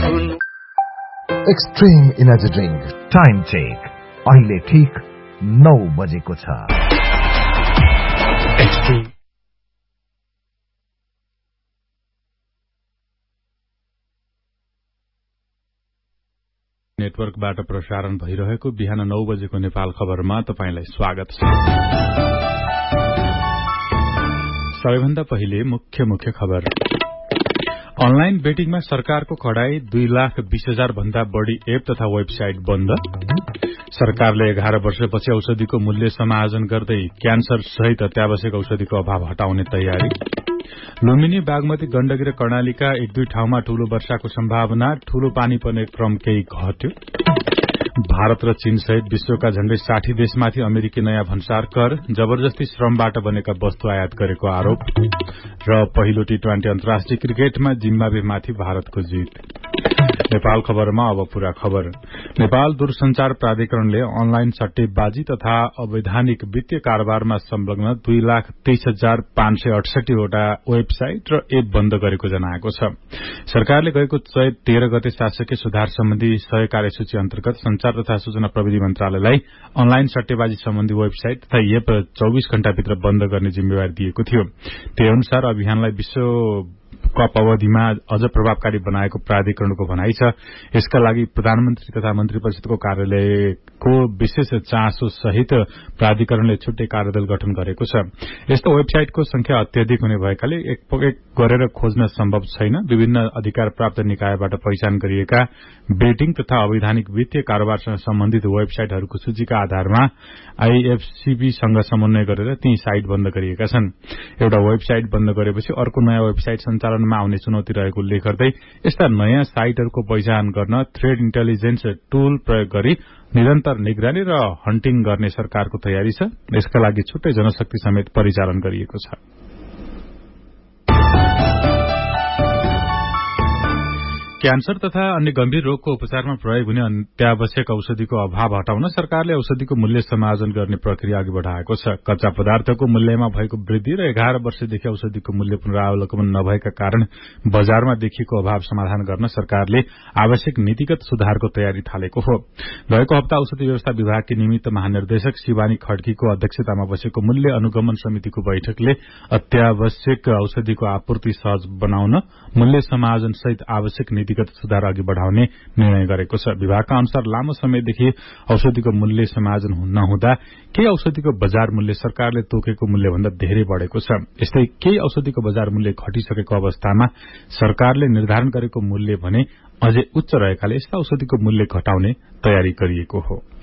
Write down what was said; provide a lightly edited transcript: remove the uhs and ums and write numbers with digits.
Extreme energy drink time check अहिले ठीक 9 बजेको छ। नेटवर्कबाट प्रसारण भइरहेको बिहान 9 बजेको नेपाल खबरमा तपाईंलाई स्वागत छ। सबैभन्दा पहिले मुख्य खबर। अनलाइन बेटिङमा सरकारको कडाई, 2,20,000 भन्दा बढ़ी एप तथा वेबसाइट बन्द। सरकारले 11 वर्षपछि औषधिको मूल्य समायोजन गर्दै क्यान्सर सहित अत्यावश्यक औषधिको अभाव हटाउने तयारी। लुम्बिनी, बागमती, गण्डकी र कर्णालीका 1-2 ठाउँमा ठूलो वर्षाको सम्भावना, ठूलो पानी पर्ने क्रम केही घट्यो। भारत र चीन सहित विश्वका झण्डै 60 देशमाथि अमेरिकी नयाँ भन्सार कर, जबरजस्ती श्रमबाट बनेका वस्तु आयात गरेको आरोप। र पहिलो टी20 अन्तर्राष्ट्रिय क्रिकेटमा जिम्बाब्वेमाथि भारतको जित। नेपाल खबरमा अब पूरा खबर। नेपाल दूरसञ्चार प्राधिकरणले अनलाइन सट्टेबाजी तथा अवैधानिक वित्तीय कारोबारमा संलग्न 2,23,568 वटा वेबसाइट र एप बन्द गरेको जनाएको छ। सरकारले गएको चैत 13 गते शासकीय सुधार सम्बन्धी 100 कार्यसूची अन्तर्गत संचार तथा सूचना प्रविधि मन्त्रालयलाई अनलाइन सट्टेबाजी सम्बन्धी वेबसाइट तथा एप 24 घण्टाभित्र बन्द गर्ने जिम्मेवारी दिएको थियो। त्यही अनुसार अभियानलाई विश्व कप अवधिमा अझ प्रभावकारी बनाएको प्राधिकरणको भनाइ छ। यसका लागि प्रधानमन्त्री तथा मन्त्री परिषदको कार्यालयको विशेष चासो सहित प्राधिकरणले छुट्टै कार्यदल गठन गरेको छ। यस्तो वेबसाइटको संख्या अत्यधिक हुने भएकाले एक गरेर खोज्न सम्भव छैन। विभिन्न अधिकार प्राप्त निकायबाट पहिचान गरिएका बेटिङ तथा अवैधानिक वित्तीय कारोबारसँग सम्बन्धित वेबसाइटहरूको सूचीका आधारमा आईएफसीबीसँग समन्वय गरेर ती साइट बन्द गरिएका छन्। एउटा वेबसाइट बन्द गरेपछि अर्को नयाँ वेबसाइट सञ्चालनमा आउने चुनौती रहेको उल्लेख गर्दै यस्ता नयाँ साइटहरूको पहिचान गर्न थ्रेड इन्टेलिजेन्स टूल प्रयोग गरी निरन्तर निगरानी र हन्टिङ गर्ने सरकारको तयारी छ। यसका लागि छुट्टै जनशक्ति समेत परिचालन गरिएको छ। क्यान्सर तथा अन्य गम्भीर रोगको उपचारमा प्रयोग हुने अत्यावश्यक औषधिको अभाव हटाउन सरकारले औषधिको मूल्य समायोजन गर्ने प्रक्रिया अघि बढ़ाएको छ। कच्चा पदार्थको मूल्यमा भएको वृद्धि र 11 वर्षदेखि औषधिको मूल्य पुनरावलोकन नभएका कारण बजारमा देखिएको अभाव समाधान गर्न सरकारले आवश्यक नीतिगत सुधारको तयारी थालेको हो। गएको हप्ता औषधि व्यवस्था विभागकी निमित्त महानिर्देशक शिवानी खड्कीको अध्यक्षतामा बसेको मूल्य अनुगमन समितिको बैठकले अत्यावश्यक औषधिको आपूर्ति सहज बनाउन मूल्य समायोजन सहित आवश्यक नीतिगत सुधार अघि बढ़ाउने निर्णय गरेको छ। विभागका अनुसार लामो समयदेखि औषधिको मूल्य समायोजन नहुँदा केही औषधिको बजार मूल्य सरकारले तोकेको मूल्यभन्दा धेरै बढ़ेको छ। यस्तै केही औषधिको बजार मूल्य घटिसकेको अवस्थामा सरकारले निर्धारण गरेको मूल्य भने अझै उच्च रहेकाले यस्ता औषधिको मूल्य घटाउने तयारी गरिएको हो।